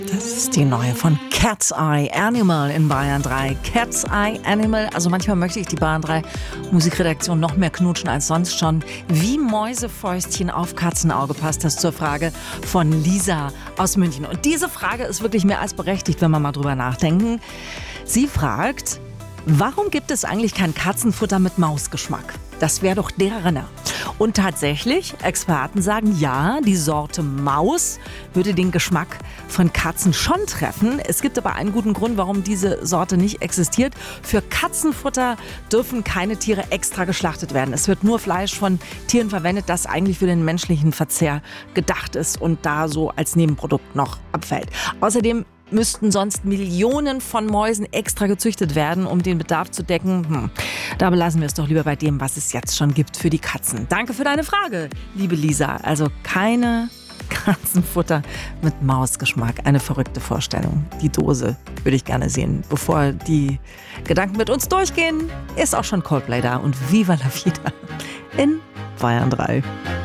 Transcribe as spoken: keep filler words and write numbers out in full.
Das ist die neue von Cat's Eye Animal in Bayern drei. Cat's Eye Animal, also manchmal möchte ich die Bayern drei Musikredaktion noch mehr knutschen als sonst schon. Wie Mäusefäustchen auf Katzenauge passt das zur Frage von Lisa aus München. Und diese Frage ist wirklich mehr als berechtigt, wenn wir mal drüber nachdenken. Sie fragt, warum gibt es eigentlich kein Katzenfutter mit Mausgeschmack? Das wäre doch der Renner. Und tatsächlich, Experten sagen, ja, die Sorte Maus würde den Geschmack von Katzen schon treffen. Es gibt aber einen guten Grund, warum diese Sorte nicht existiert. Für Katzenfutter dürfen keine Tiere extra geschlachtet werden. Es wird nur Fleisch von Tieren verwendet, das eigentlich für den menschlichen Verzehr gedacht ist und da so als Nebenprodukt noch abfällt. Außerdem müssten sonst Millionen von Mäusen extra gezüchtet werden, um den Bedarf zu decken. Hm. Da belassen wir es doch lieber bei dem, was es jetzt schon gibt für die Katzen. Danke für deine Frage, liebe Lisa. Also keine Katzenfutter mit Mausgeschmack. Eine verrückte Vorstellung. Die Dose würde ich gerne sehen. Bevor die Gedanken mit uns durchgehen, ist auch schon Coldplay da und Viva la Vida in Bayern drei.